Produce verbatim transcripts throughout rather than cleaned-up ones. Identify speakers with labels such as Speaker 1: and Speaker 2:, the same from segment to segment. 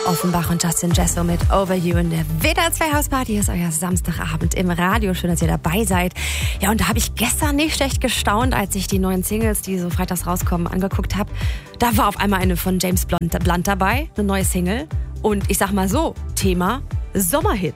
Speaker 1: Offenbach und Justin Jesso mit Over You in der W D R zwei Hausparty ist euer Samstagabend im Radio. Schön, dass ihr dabei seid. Ja, und da habe ich gestern nicht schlecht gestaunt, als ich die neuen Singles, die so freitags rauskommen, angeguckt habe. Da war auf einmal eine von James Blunt, Blunt dabei, eine neue Single. Und ich sag mal so, Thema Sommerhit.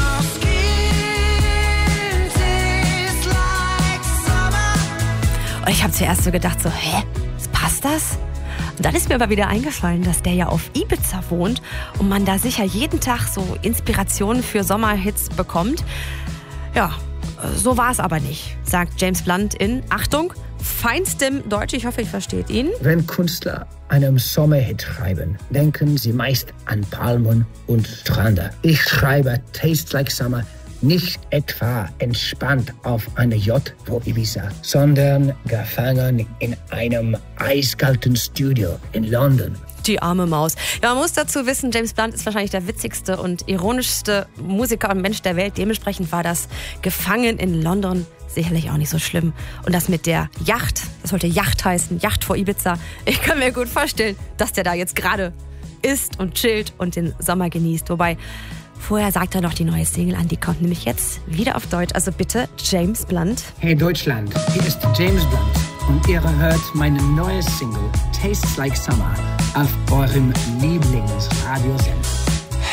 Speaker 1: Und ich habe zuerst so gedacht, so, hä, passt das? Und dann ist mir aber wieder eingefallen, dass der ja auf Ibiza wohnt und man da sicher jeden Tag so Inspirationen für Sommerhits bekommt. Ja, so war es aber nicht, sagt James Blunt in, Achtung, feinstem Deutsch, ich hoffe, ich versteht ihn.
Speaker 2: Wenn Künstler einen Sommerhit schreiben, denken sie meist an Palmen und Strände. Ich schreibe Tastes Like Summer nicht etwa entspannt auf einer Yacht vor Ibiza, sondern gefangen in einem eiskalten Studio in London.
Speaker 1: Die arme Maus. Ja, man muss dazu wissen, James Blunt ist wahrscheinlich der witzigste und ironischste Musiker und Mensch der Welt. Dementsprechend war das Gefangen in London sicherlich auch nicht so schlimm. Und das mit der Yacht, das sollte Yacht heißen, Yacht vor Ibiza. Ich kann mir gut vorstellen, dass der da jetzt gerade ist und chillt und den Sommer genießt. Wobei, vorher sagt er noch die neue Single an, die kommt nämlich jetzt wieder auf Deutsch. Also bitte, James Blunt.
Speaker 2: Hey Deutschland, hier ist James Blunt und ihr hört meine neue Single Tastes Like Summer auf eurem Lieblingsradiosender.